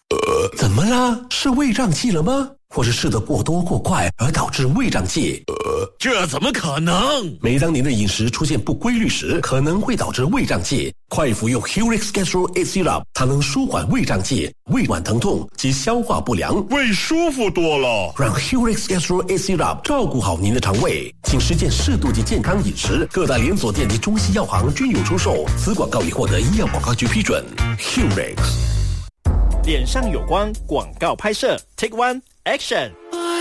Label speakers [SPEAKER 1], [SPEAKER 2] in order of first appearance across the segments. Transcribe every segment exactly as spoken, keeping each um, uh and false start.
[SPEAKER 1] 呃，怎么了？是胃胀气了吗？或是吃得过多过快而导致胃胀气？
[SPEAKER 2] 呃，这怎么可能？
[SPEAKER 1] 每当您的饮食出现不规律时，可能会导致胃胀气。快服用 Helix Gastro eight Syrup， 它能舒缓胃胀气、胃脘疼痛及消化不良，
[SPEAKER 2] 胃舒服多了。
[SPEAKER 1] 让 Helix Gastro eight Syrup 照顾好您的肠胃，请实践适度及健康饮食。各大连锁店及中西药行均有出售。此广告已获得医药广告局批准。Helix。
[SPEAKER 3] 脸上有光广告拍摄 Take One Action。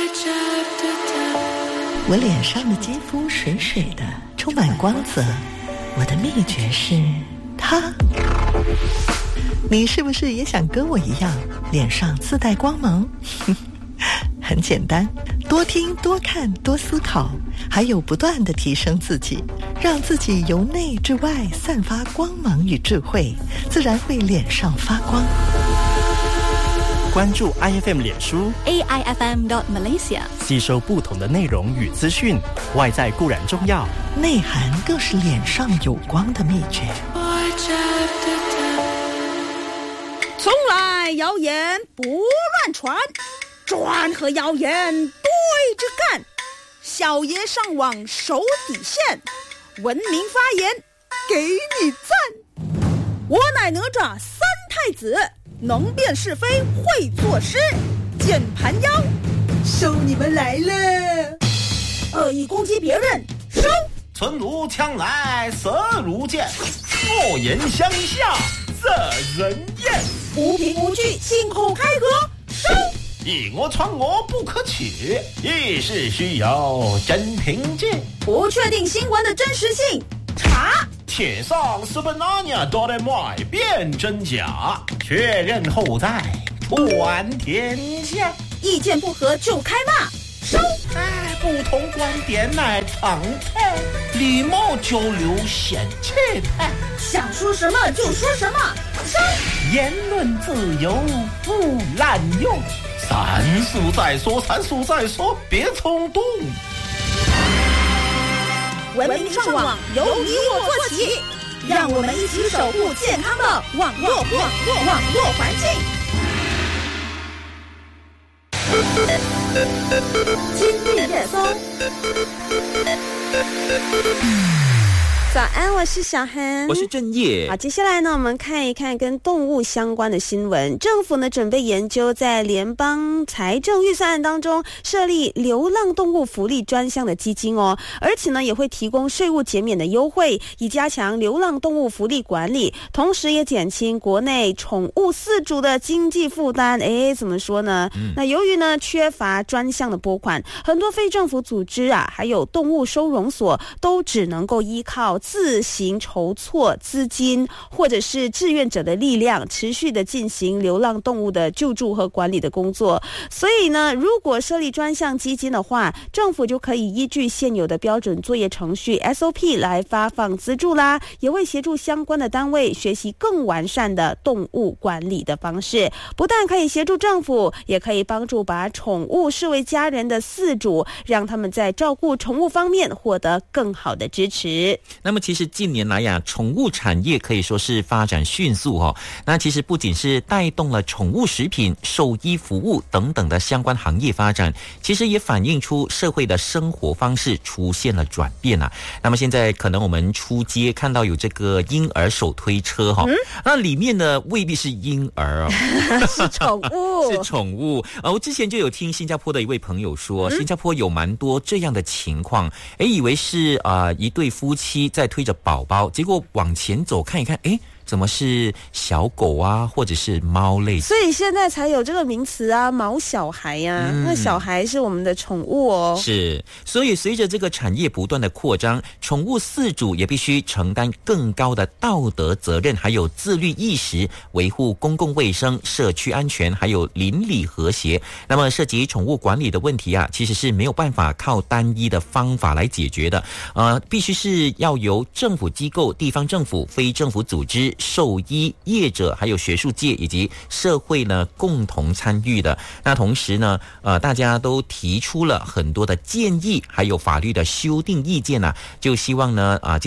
[SPEAKER 4] 我脸上的肌肤水水的，充满光泽。我的秘诀是它。你是不是也想跟我一样，脸上自带光芒？很简单，多听多看多思考，还有不断地提升自己，让自己由内至外散发光芒与智慧，自然会脸上发光。
[SPEAKER 3] 关注 I F M 脸书
[SPEAKER 5] A I F M dot Malaysia，
[SPEAKER 3] 吸收不同的内容与资讯。外在固然重要，
[SPEAKER 4] 内涵更是脸上有光的秘诀。
[SPEAKER 6] 从来谣言不乱传，专和谣言对着干。小爷上网守底线，文明发言给你赞。我乃哪吒三太子，能辨是非会作诗，键盘妖收你们来了。恶意攻击别人收。
[SPEAKER 7] 唇如枪来舌如剑，恶言相向惹人厌。
[SPEAKER 6] 无凭无据信口开河收。
[SPEAKER 7] 以讹传讹不可取，议事需有真凭据。
[SPEAKER 6] 不确定新闻的真实性查。
[SPEAKER 7] 铁上是本那年都得买辨真假，确认后再传天下。
[SPEAKER 6] 意见不合就开骂收。
[SPEAKER 7] 哎，不同观点乃常态，礼貌交流显气派。
[SPEAKER 6] 想说什么就说什么收。
[SPEAKER 7] 言论自由不滥用，三思再说，三思再说，别冲动。
[SPEAKER 6] 文明上网由你我做起，让我们一起守护健康的网络网络网络环境。今日热搜。早安，我是小涵，
[SPEAKER 8] 我是正业。
[SPEAKER 6] 好，接下来呢，我们看一看跟动物相关的新闻。政府呢准备研究在联邦财政预算案当中设立流浪动物福利专项的基金哦，而且呢也会提供税务减免的优惠，以加强流浪动物福利管理，同时也减轻国内宠物饲主的经济负担。诶，怎么说呢？嗯、那由于呢缺乏专项的拨款，很多非政府组织啊，还有动物收容所都只能够依靠自行筹措资金或者是志愿者的力量，持续的进行流浪动物的救助和管理的工作。所以呢，如果设立专项基金的话，政府就可以依据现有的标准作业程序 S O P 来发放资助啦，也会协助相关的单位学习更完善的动物管理的方式。不但可以协助政府，也可以帮助把宠物视为家人的饲主，让他们在照顾宠物方面获得更好的支持。
[SPEAKER 8] 那么其实近年来呀，宠物产业可以说是发展迅速哦。那其实不仅是带动了宠物食品、兽医服务等等的相关行业发展，其实也反映出社会的生活方式出现了转变啊。那么现在可能我们出街看到有这个婴儿手推车哈、哦嗯，那里面呢未必是婴儿哦，
[SPEAKER 6] 是宠物，
[SPEAKER 8] 是宠物。呃，我之前就有听新加坡的一位朋友说，嗯、新加坡有蛮多这样的情况，哎，以为是啊、呃、一对夫妻在推着宝宝，结果往前走看一看，诶，怎么是小狗啊，或者是猫类？
[SPEAKER 6] 所以现在才有这个名词啊，毛小孩呀、啊嗯。那小孩是我们的宠物哦。
[SPEAKER 8] 是，所以随着这个产业不断的扩张，宠物饲主也必须承担更高的道德责任，还有自律意识，维护公共卫生、社区安全，还有邻里和谐。那么涉及宠物管理的问题啊，其实是没有办法靠单一的方法来解决的，呃，必须是要由政府机构、地方政府、非政府组织、兽医业者还有学术界以及社会呢共同参与的。那同时呢呃大家都提出了很多的建议还有法律的修订意见啊，就希望呢啊、呃、这些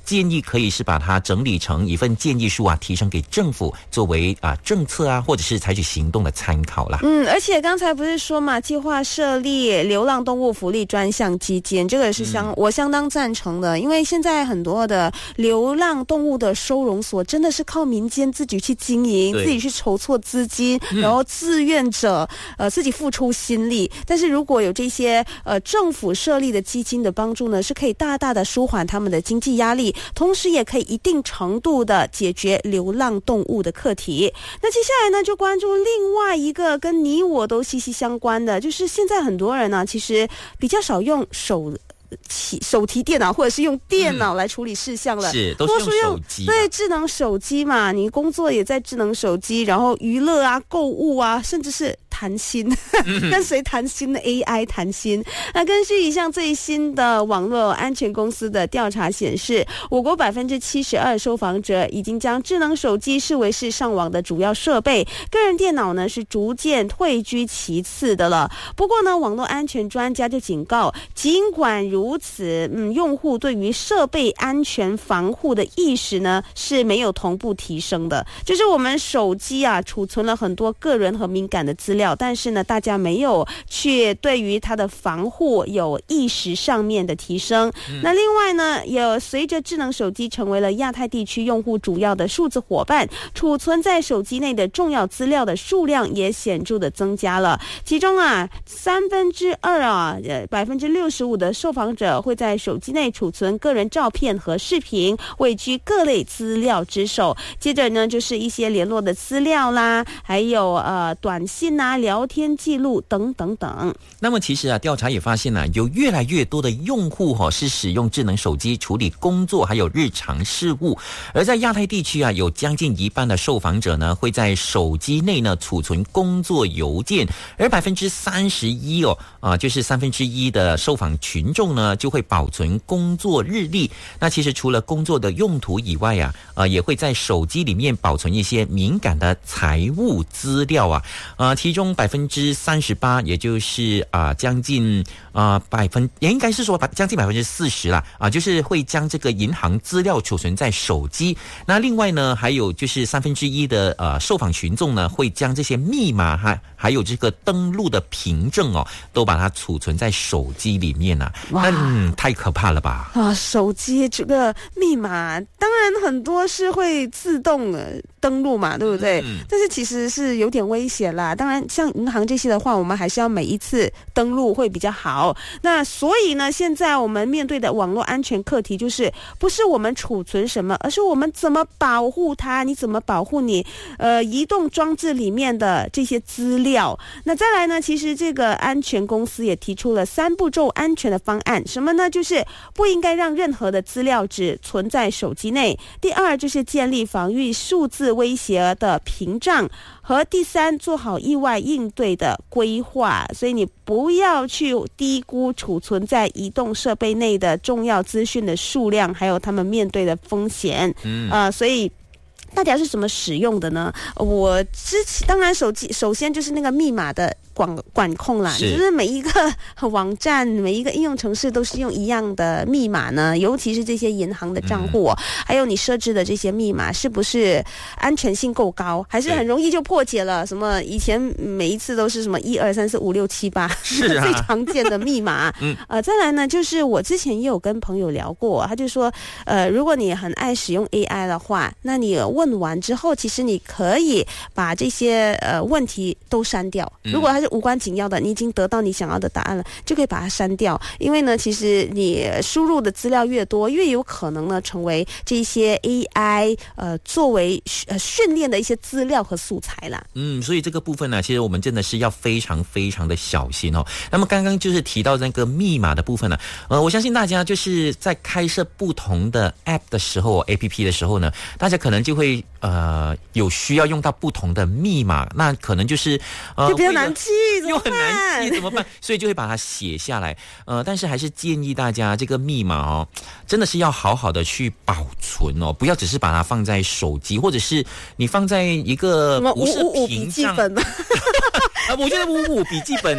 [SPEAKER 8] 建议可以是把它整理成一份建议书啊，提升给政府作为啊政策啊，或者是采取行动的参考啦。
[SPEAKER 6] 嗯，而且刚才不是说嘛，计划设立流浪动物福利专项基金，这个是相、嗯、我相当赞成的，因为现在很多的流浪动物的收容所真的是靠民间自己去经营，自己去筹措资金，嗯、然后志愿者呃自己付出心力。但是如果有这些呃政府设立的基金的帮助呢，是可以大大的舒缓他们的经济压力，同时也可以一定程度的解决流浪动物的课题。那接下来呢，就关注另外一个跟你我都息息相关的，就是现在很多人呢，其实比较少用手手提电脑或者是用电脑来处理事项了，嗯、
[SPEAKER 8] 是都是用手机，
[SPEAKER 6] 对，智能手机嘛，你工作也在智能手机，然后娱乐啊、购物啊，甚至是谈心，跟谁谈心的 A I 谈心。那根据一项最新的网络安全公司的调查显示，我国百分之七十二受访者已经将智能手机视为是上网的主要设备，个人电脑呢是逐渐退居其次的了。不过呢，网络安全专家就警告，尽管如此，嗯，用户对于设备安全防护的意识呢是没有同步提升的。就是我们手机啊储存了很多个人和敏感的资料，但是呢，大家没有去对于它的防护有意识上面的提升。嗯、那另外呢，有随着智能手机成为了亚太地区用户主要的数字伙伴，储存在手机内的重要资料的数量也显著的增加了。其中啊，三分之二啊，呃，百分之六十五的受访者会在手机内储存个人照片和视频，位居各类资料之首。接着呢，就是一些联络的资料啦，还有呃短信啊、聊天记录等等等。
[SPEAKER 8] 那么其实啊，调查也发现啊，有越来越多的用户哈、哦、是使用智能手机处理工作还有日常事务，而在亚太地区啊，有将近一半的受访者呢会在手机内呢储存工作邮件，而百分之三十一哦啊，就是三分之一的受访群众呢就会保存工作日历。那其实除了工作的用途以外啊，呃，也会在手机里面保存一些敏感的财务资料啊，呃，其中百分之三十八，也就是啊、呃、将近啊、呃、百分，也应该是说将近百分之四十啦啊、呃，就是会将这个银行资料储存在手机。那另外呢，还有就是三分之一的呃受访群众呢，会将这些密码哈，还有这个登录的凭证哦，都把它储存在手机里面啊。那嗯，太可怕了吧？
[SPEAKER 6] 啊，手机这个密码，当然很多是会自动的登录嘛，对不对？嗯、但是其实是有点危险啦。当然，像银行这些的话，我们还是要每一次登录会比较好。那所以呢，现在我们面对的网络安全课题就是，不是我们储存什么，而是我们怎么保护它？你怎么保护你呃移动装置里面的这些资料？那再来呢，其实这个安全公司也提出了三步骤安全的方案，什么呢？就是不应该让任何的资料只存在手机内。第二，就是建立防御数字威胁的屏障。和第三，做好意外应对的规划。所以你不要去低估储存在移动设备内的重要资讯的数量，还有他们面对的风险。嗯，呃，所以大家是怎么使用的呢？我之前当然手机首先就是那个密码的管管控啦，是就是每一个网站、每一个应用程式都是用一样的密码呢，尤其是这些银行的账户、哦嗯，还有你设置的这些密码是不是安全性够高，还是很容易就破解了？什么以前每一次都是什么一二三四五六七八，是、啊、最常见的密码。嗯，呃，再来呢，就是我之前也有跟朋友聊过，他就说，呃，如果你很爱使用 A I 的话，那你问完之后，其实你可以把这些呃问题都删掉。如果它是无关紧要的，你已经得到你想要的答案了，就可以把它删掉。因为呢，其实你输入的资料越多，越有可能呢成为这些 A I 呃作为呃训练的一些资料和素材啦。
[SPEAKER 8] 嗯，所以这个部分呢，其实我们真的是要非常非常的小心哦。那么刚刚就是提到那个密码的部分呢，呃，我相信大家就是在开设不同的 App 的时候 ，A P P 的时候呢，大家可能就会呃有需要用到不同的密码，那可能就是呃
[SPEAKER 6] 就比较难记，
[SPEAKER 8] 又很难记怎么办？所以就会把它写下来。呃，但是还是建议大家这个密码哦，真的是要好好的去保存哦，不要只是把它放在手机，或者是你放在一个不是屏障。
[SPEAKER 6] 什么五五五笔记本吗？
[SPEAKER 8] 啊，我觉得五五笔记本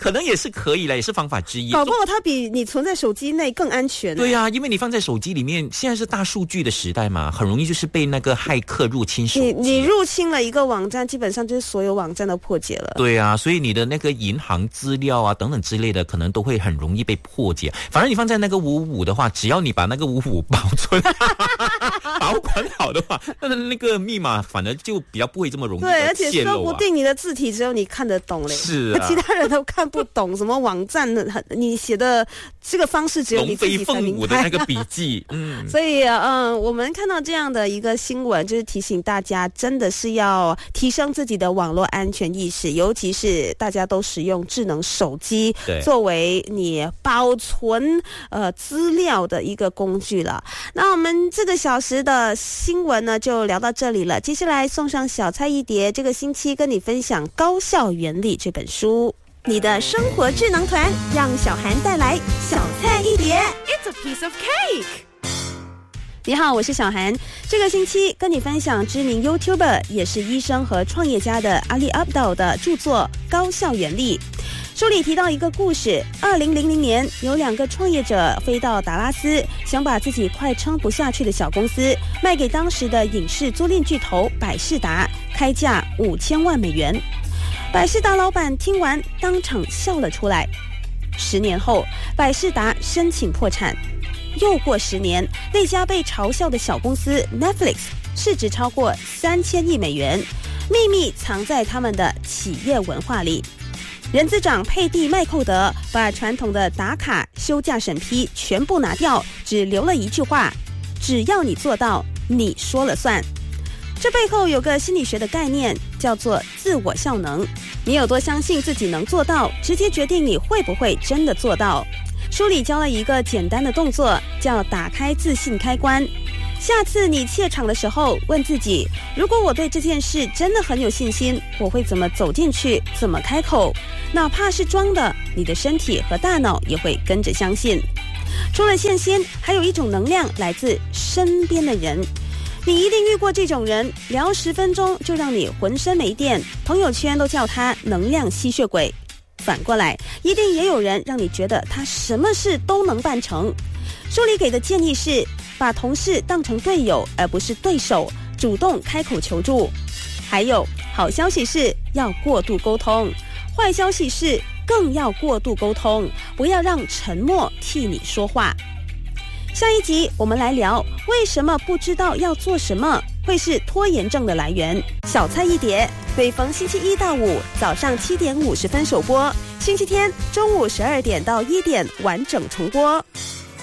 [SPEAKER 8] 可能也是可以了，也是方法之一。
[SPEAKER 6] 搞不好它比你存在手机内更安全。
[SPEAKER 8] 对啊，因为你放在手机里面，现在是大数据的时代嘛，很容易就是被那个骇客入侵手机。
[SPEAKER 6] 你你入侵了一个网站，基本上就是所有网站都破解了。
[SPEAKER 8] 对啊，所以你的那个银行资料啊等等之类的，可能都会很容易被破解。反正你放在那个五五五的话，只要你把那个五五五保存保管好的话，那那个密码反而就比较不会这么容易的泄露啊。
[SPEAKER 6] 对，而且说不定你的字体只有你看得懂嘞，
[SPEAKER 8] 是啊，
[SPEAKER 6] 其他人都看不懂。什么网站的你写的这个方式只有你自己才明白。龙飞凤舞的那个笔记，嗯，所以嗯，我们看到这样的一个新闻，就是提醒大家，真的是要提升自己的网络安全意识，尤其是大家都使用智能手机作为你保存呃资料的一个工具了。那我们这个小时的新闻呢，就聊到这里了。接下来送上小菜一碟，这个星期跟你分享《高效原理》这本书。你的生活智囊团，让小涵带来小菜一碟。It's a piece of cake。你好，我是小涵。这个星期跟你分享知名 YouTuber 也是医生和创业家的 Ali Abdaal 的著作《高效原理》。书里提到一个故事，二零零零年有两个创业者飞到达拉斯，想把自己快撑不下去的小公司卖给当时的影视租赁巨头百视达，开价五千万美元。百视达老板听完当场笑了出来。十年后，百视达申请破产。又过十年，那家被嘲笑的小公司 Netflix 市值超过三千亿美元，秘密藏在他们的企业文化里。人资长佩蒂麦寇德把传统的打卡休假审批全部拿掉，只留了一句话：只要你做到，你说了算。这背后有个心理学的概念，叫做自我效能。你有多相信自己能做到，直接决定你会不会真的做到。书里教了一个简单的动作，叫打开自信开关。下次你怯场的时候，问自己，如果我对这件事真的很有信心，我会怎么走进去，怎么开口？哪怕是装的，你的身体和大脑也会跟着相信。除了信心，还有一种能量来自身边的人。你一定遇过这种人，聊十分钟就让你浑身没电，朋友圈都叫他能量吸血鬼。反过来，一定也有人让你觉得他什么事都能办成。书里给的建议是，把同事当成队友而不是对手，主动开口求助。还有，好消息是要过度沟通，坏消息是更要过度沟通，不要让沉默替你说话。下一集我们来聊，为什么不知道要做什么会是拖延症的来源。小菜一碟，每逢星期一到五早上七点五十分首播，星期天中午十二点到一点完整重播。